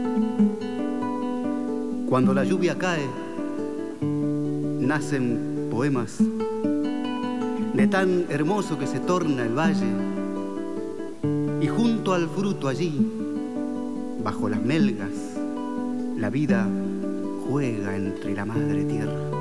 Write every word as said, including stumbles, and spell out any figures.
Cuando la lluvia cae, nacen poemas de tan hermoso que se torna el valle, y junto al fruto allí, bajo las melgas, la vida juega entre la madre tierra.